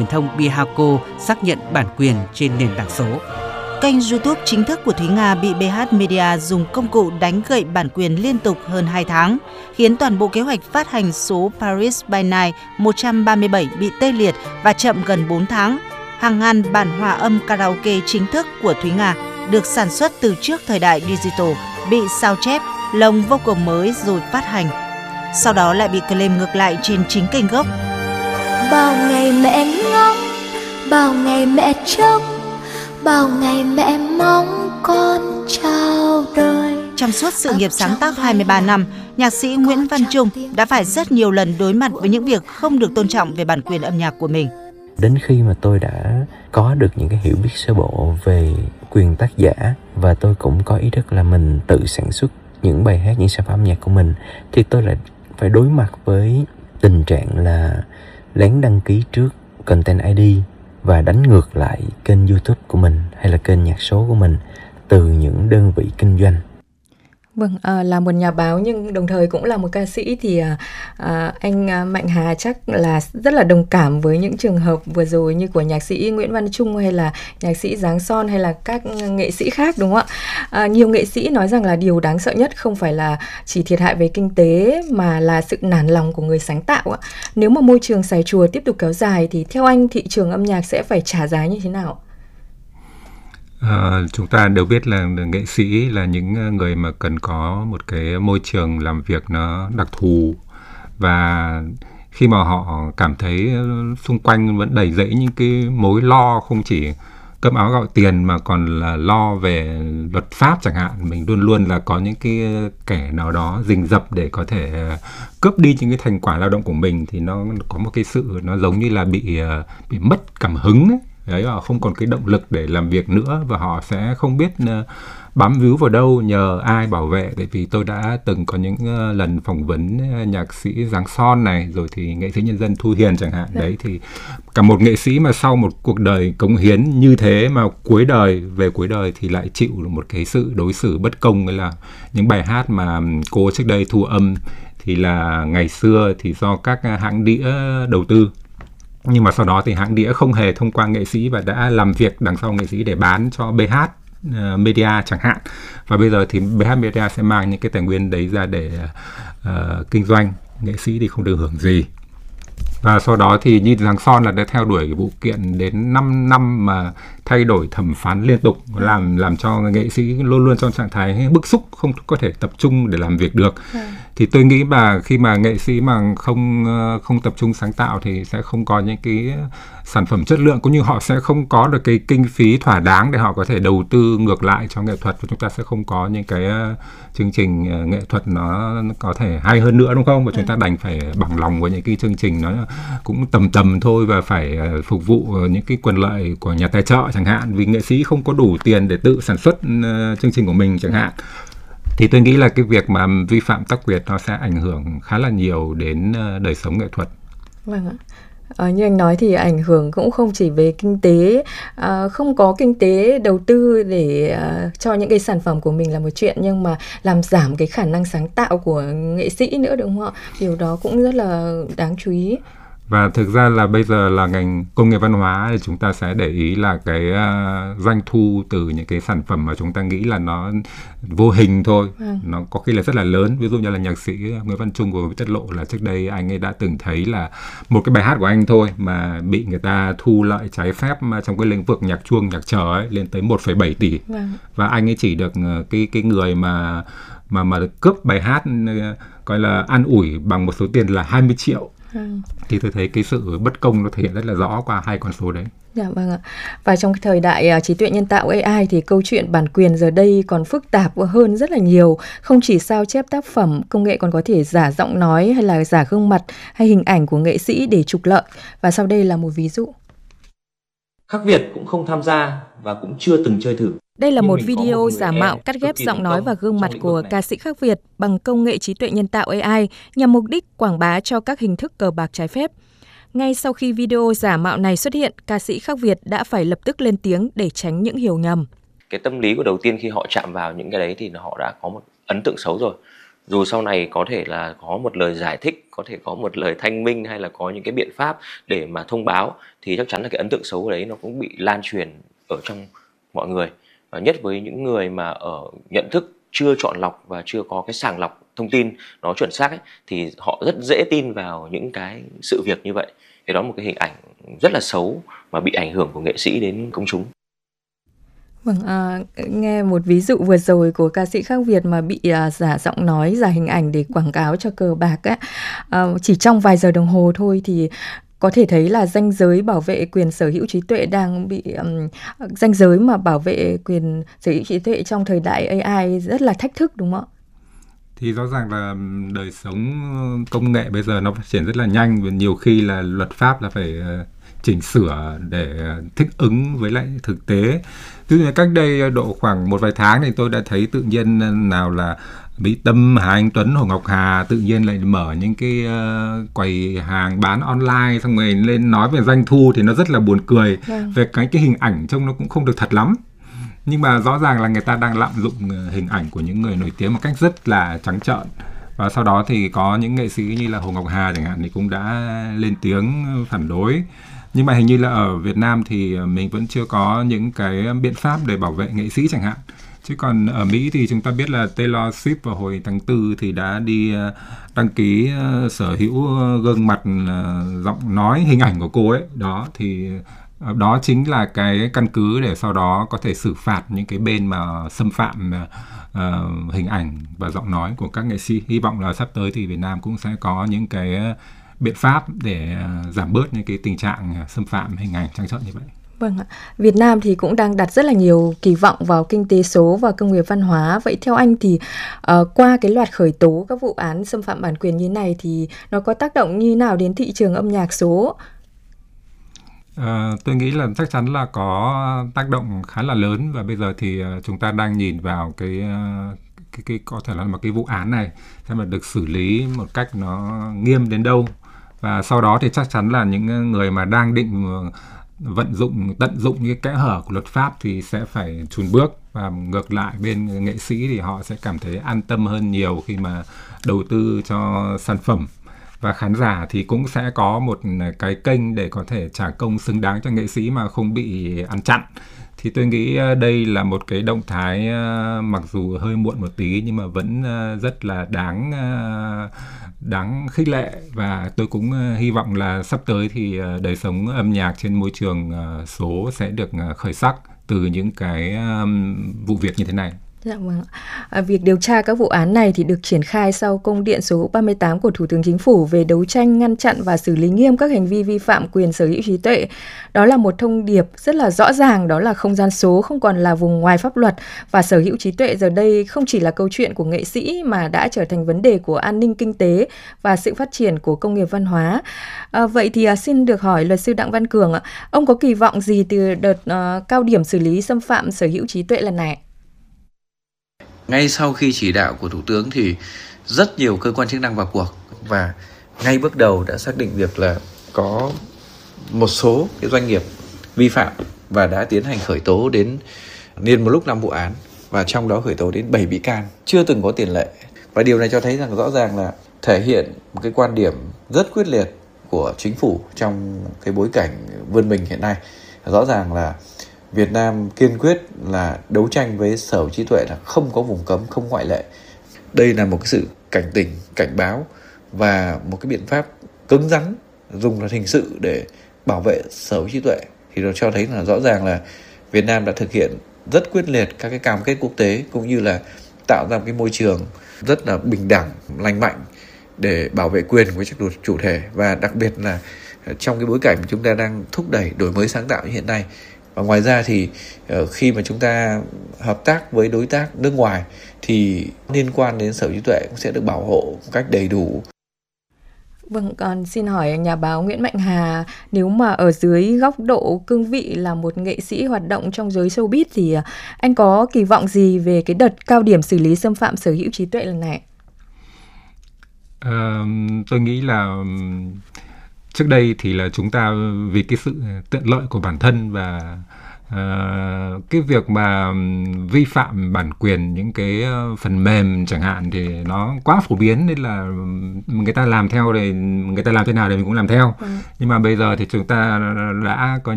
thông Bihaco xác nhận bản quyền trên nền tảng số. Kênh YouTube chính thức của Thúy Nga bị BH Media dùng công cụ đánh gậy bản quyền liên tục hơn 2 tháng, khiến toàn bộ kế hoạch phát hành số Paris by Night 137 bị tê liệt và chậm gần 4 tháng. Hàng ngàn bản hòa âm karaoke chính thức của Thúy Nga được sản xuất từ trước thời đại digital bị sao chép, lồng vocal mới rồi phát hành. Sau đó lại bị claim ngược lại trên chính kênh gốc. Bao ngày mẹ ngóng, bao ngày mẹ trông, bao ngày mẹ mong con chào đời. Trong suốt sự nghiệp sáng tác 23 năm, nhạc sĩ Nguyễn Văn Trung đã phải rất nhiều lần đối mặt với những việc không được tôn trọng về bản quyền âm nhạc của mình. Đến khi mà tôi đã có được những cái hiểu biết sơ bộ về quyền tác giả và tôi cũng có ý thức là mình tự sản xuất những bài hát, những sản phẩm âm nhạc của mình, thì tôi lại phải đối mặt với tình trạng là lén đăng ký trước Content ID và đánh ngược lại kênh YouTube của mình hay là kênh nhạc số của mình từ những đơn vị kinh doanh. Vâng, là một nhà báo nhưng đồng thời cũng là một ca sĩ thì anh Mạnh Hà chắc là rất là đồng cảm với những trường hợp vừa rồi như của nhạc sĩ Nguyễn Văn Trung hay là nhạc sĩ Giáng Son hay là các nghệ sĩ khác, đúng không ạ? Nhiều nghệ sĩ nói rằng là điều đáng sợ nhất không phải là chỉ thiệt hại về kinh tế mà là sự nản lòng của người sáng tạo ạ. Nếu mà môi trường xài chùa tiếp tục kéo dài thì theo anh thị trường âm nhạc sẽ phải trả giá như thế nào? Chúng ta đều biết là nghệ sĩ là những người mà cần có một cái môi trường làm việc nó đặc thù, và khi mà họ cảm thấy xung quanh vẫn đầy rẫy những cái mối lo không chỉ cơm áo gạo tiền mà còn là lo về luật pháp chẳng hạn, mình luôn luôn là có những cái kẻ nào đó rình rập để có thể cướp đi những cái thành quả lao động của mình, thì nó có một cái sự nó giống như là bị mất cảm hứng ấy. Đấy, họ không còn cái động lực để làm việc nữa và họ sẽ không biết bám víu vào đâu, nhờ ai bảo vệ. Tại vì tôi đã từng có những lần phỏng vấn nhạc sĩ Giáng Son này, rồi thì nghệ sĩ nhân dân Thu Hiền chẳng hạn. Đấy, thì cả một nghệ sĩ mà sau một cuộc đời cống hiến như thế mà cuối đời thì lại chịu một cái sự đối xử bất công. Ấy là những bài hát mà cô trước đây thu âm thì là ngày xưa thì do các hãng đĩa đầu tư, nhưng mà sau đó thì hãng đĩa không hề thông qua nghệ sĩ và đã làm việc đằng sau nghệ sĩ để bán cho BH Media chẳng hạn. Và bây giờ thì BH Media sẽ mang những cái tài nguyên đấy ra để kinh doanh, nghệ sĩ thì không được hưởng gì. Và sau đó thì như Giáng Son là đã theo đuổi vụ kiện đến 5 năm mà thay đổi thẩm phán liên tục, làm cho nghệ sĩ luôn luôn trong trạng thái bức xúc, không có thể tập trung để làm việc được. Thì tôi nghĩ mà khi mà nghệ sĩ mà không tập trung sáng tạo thì sẽ không có những cái sản phẩm chất lượng, cũng như họ sẽ không có được cái kinh phí thỏa đáng để họ có thể đầu tư ngược lại cho nghệ thuật, và chúng ta sẽ không có những cái chương trình nghệ thuật nó có thể hay hơn nữa, đúng không? Và chúng ta đành phải bằng lòng với những cái chương trình nó cũng tầm thôi và phải phục vụ những cái quyền lợi của nhà tài trợ chẳng hạn, vì nghệ sĩ không có đủ tiền để tự sản xuất chương trình của mình chẳng hạn. Thì tôi nghĩ là cái việc mà vi phạm tác quyền nó sẽ ảnh hưởng khá là nhiều đến đời sống nghệ thuật. Vâng ạ. Như anh nói thì ảnh hưởng cũng không chỉ về kinh tế, không có kinh tế đầu tư để cho những cái sản phẩm của mình là một chuyện, nhưng mà làm giảm cái khả năng sáng tạo của nghệ sĩ nữa, đúng không ạ? Điều đó cũng rất là đáng chú ý. Và thực ra là bây giờ là ngành công nghệ văn hóa thì chúng ta sẽ để ý là cái doanh thu từ những cái sản phẩm mà chúng ta nghĩ là nó vô hình thôi, nó có khi là rất là lớn. Ví dụ như là nhạc sĩ Nguyễn Văn Trung vừa tiết lộ là trước đây anh ấy đã từng thấy là một cái bài hát của anh thôi mà bị người ta thu lợi trái phép trong cái lĩnh vực nhạc chuông, nhạc chờ ấy lên tới 1,7 tỷ. Và anh ấy chỉ được cái người mà cướp bài hát gọi là an ủi bằng một số tiền là 20 triệu. Thì tôi thấy cái sự bất công nó thể hiện rất là rõ qua hai con số đấy. Dạ vâng ạ. Và trong cái thời đại trí tuệ nhân tạo AI thì câu chuyện bản quyền giờ đây còn phức tạp hơn rất là nhiều. Không chỉ sao chép tác phẩm, công nghệ còn có thể giả giọng nói hay là giả gương mặt hay hình ảnh của nghệ sĩ để trục lợi. Và sau đây là một ví dụ. Khắc Việt cũng không tham gia và cũng chưa từng chơi thử. Đây là một video giả mạo cắt ghép giọng nói và gương mặt của ca sĩ Khắc Việt bằng công nghệ trí tuệ nhân tạo AI nhằm mục đích quảng bá cho các hình thức cờ bạc trái phép. Ngay sau khi video giả mạo này xuất hiện, ca sĩ Khắc Việt đã phải lập tức lên tiếng để tránh những hiểu nhầm. Cái tâm lý của đầu tiên khi họ chạm vào những cái đấy thì họ đã có một ấn tượng xấu rồi. dù sau này có thể là có một lời giải thích, có thể có một lời thanh minh hay là có những cái biện pháp để mà thông báo, thì chắc chắn là cái ấn tượng xấu đấy nó cũng bị lan truyền ở trong mọi người, và nhất với những người mà ở nhận thức chưa chọn lọc và chưa có cái sàng lọc thông tin nó chuẩn xác ấy, thì họ rất dễ tin vào những cái sự việc như vậy. Thì đó là một cái hình ảnh rất là xấu mà bị ảnh hưởng của nghệ sĩ đến công chúng. Vâng, nghe một ví dụ vừa rồi của ca sĩ khác Việt mà bị giả giọng nói, giả hình ảnh để quảng cáo cho cờ bạc á, chỉ trong vài giờ đồng hồ thôi thì có thể thấy là ranh giới bảo vệ quyền sở hữu trí tuệ đang bị ranh giới mà bảo vệ quyền sở hữu trí tuệ trong thời đại AI rất là thách thức, đúng không ạ? Thì rõ ràng là đời sống công nghệ bây giờ nó phát triển rất là nhanh, và nhiều khi là luật pháp là phải chỉnh sửa để thích ứng với lại thực tế. Tức là cách đây độ khoảng một vài tháng thì tôi đã thấy tự nhiên nào là Mỹ Tâm, Hà Anh Tuấn, Hồ Ngọc Hà tự nhiên lại mở những cái quầy hàng bán online, xong rồi lên nói về doanh thu thì nó rất là buồn cười. Về cái hình ảnh trông nó cũng không được thật lắm. Nhưng mà rõ ràng là người ta đang lạm dụng hình ảnh của những người nổi tiếng một cách rất là trắng trợn. Và sau đó thì có những nghệ sĩ như là Hồ Ngọc Hà chẳng hạn thì cũng đã lên tiếng phản đối. Nhưng mà hình như là ở Việt Nam thì mình vẫn chưa có những cái biện pháp để bảo vệ nghệ sĩ chẳng hạn. Chứ còn ở Mỹ thì chúng ta biết là Taylor Swift vào hồi tháng 4 thì đã đi đăng ký sở hữu gương mặt, giọng nói, hình ảnh của cô ấy. Đó thì đó chính là cái căn cứ để sau đó có thể xử phạt những cái bên mà xâm phạm hình ảnh và giọng nói của các nghệ sĩ. Hy vọng là sắp tới thì Việt Nam cũng sẽ có những cái biện pháp để giảm bớt những cái tình trạng xâm phạm hình ảnh trắng trợn như vậy. Vâng ạ. Việt Nam thì cũng đang đặt rất là nhiều kỳ vọng vào kinh tế số và công nghiệp văn hóa. Vậy theo anh thì qua cái loạt khởi tố các vụ án xâm phạm bản quyền như này thì nó có tác động như nào đến thị trường âm nhạc số? Tôi nghĩ là chắc chắn là có tác động khá là lớn, và bây giờ thì chúng ta đang nhìn vào cái có thể là một cái vụ án này xem mà được xử lý một cách nó nghiêm đến đâu, và sau đó thì chắc chắn là những người mà đang định tận dụng những cái kẽ hở của luật pháp thì sẽ phải chùn bước, và ngược lại bên nghệ sĩ thì họ sẽ cảm thấy an tâm hơn nhiều khi mà đầu tư cho sản phẩm. Và khán giả thì cũng sẽ có một cái kênh để có thể trả công xứng đáng cho nghệ sĩ mà không bị ăn chặn. Thì tôi nghĩ đây là một cái động thái mặc dù hơi muộn một tí nhưng mà vẫn rất là đáng khích lệ. Và tôi cũng hy vọng là sắp tới thì đời sống âm nhạc trên môi trường số sẽ được khởi sắc từ những cái vụ việc như thế này. Dạ vâng. Việc điều tra các vụ án này thì được triển khai sau công điện số 38 của Thủ tướng Chính phủ về đấu tranh, ngăn chặn và xử lý nghiêm các hành vi vi phạm quyền sở hữu trí tuệ. Đó là một thông điệp rất là rõ ràng, đó là không gian số không còn là vùng ngoài pháp luật, và sở hữu trí tuệ giờ đây không chỉ là câu chuyện của nghệ sĩ mà đã trở thành vấn đề của an ninh kinh tế và sự phát triển của công nghiệp văn hóa. Vậy thì xin được hỏi luật sư Đặng Văn Cường ạ, ông có kỳ vọng gì từ đợt cao điểm xử lý xâm phạm sở hữu trí tuệ lần này? Ngay sau khi chỉ đạo của Thủ tướng thì rất nhiều cơ quan chức năng vào cuộc, và ngay bước đầu đã xác định việc là có một số cái doanh nghiệp vi phạm và đã tiến hành khởi tố đến liền một lúc 5 vụ án, và trong đó khởi tố đến 7 bị can, chưa từng có tiền lệ. Và điều này cho thấy rằng rõ ràng là thể hiện một cái quan điểm rất quyết liệt của chính phủ trong cái bối cảnh vươn mình hiện nay. Rõ ràng là Việt Nam kiên quyết là đấu tranh với sở hữu trí tuệ là không có vùng cấm, không ngoại lệ. Đây là một cái sự cảnh tỉnh, cảnh báo và một cái biện pháp cứng rắn dùng luật hình sự để bảo vệ sở hữu trí tuệ. Thì nó cho thấy là rõ ràng là Việt Nam đã thực hiện rất quyết liệt các cái cam kết quốc tế, cũng như là tạo ra một cái môi trường rất là bình đẳng, lành mạnh để bảo vệ quyền của các chủ thể. Và đặc biệt là trong cái bối cảnh chúng ta đang thúc đẩy đổi mới sáng tạo như hiện nay. Và ngoài ra thì khi mà chúng ta hợp tác với đối tác nước ngoài thì liên quan đến sở hữu trí tuệ cũng sẽ được bảo hộ một cách đầy đủ. Vâng, còn xin hỏi nhà báo Nguyễn Mạnh Hà, nếu mà ở dưới góc độ cương vị là một nghệ sĩ hoạt động trong giới showbiz thì anh có kỳ vọng gì về cái đợt cao điểm xử lý xâm phạm sở hữu trí tuệ lần này? Tôi nghĩ là trước đây thì là chúng ta vì cái sự tiện lợi của bản thân và Cái việc mà vi phạm bản quyền những cái phần mềm chẳng hạn thì nó quá phổ biến, nên là người ta làm theo thì người ta làm thế nào thì mình cũng làm theo. Nhưng mà bây giờ thì chúng ta đã có